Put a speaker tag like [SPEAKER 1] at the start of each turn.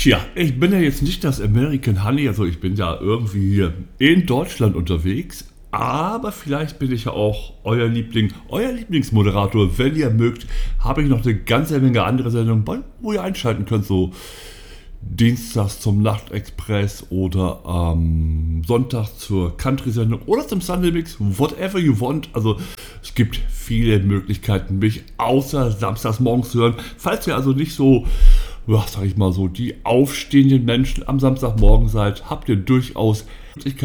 [SPEAKER 1] Tja, ich bin ja jetzt nicht das American Honey, also ich bin ja irgendwie hier in Deutschland unterwegs, aber vielleicht bin ich ja auch euer Lieblingsmoderator. Wenn ihr mögt, habe ich noch eine ganze Menge andere Sendungen, wo ihr einschalten könnt, so dienstags zum Nachtexpress oder sonntags zur Country-Sendung oder zum Sunday Mix, whatever you want. Also es gibt viele Möglichkeiten, mich außer samstags morgens zu hören. Falls ihr also nicht so, ja, sag ich mal so, die aufstehenden Menschen am Samstagmorgen seid, habt ihr durchaus Möglichkeiten,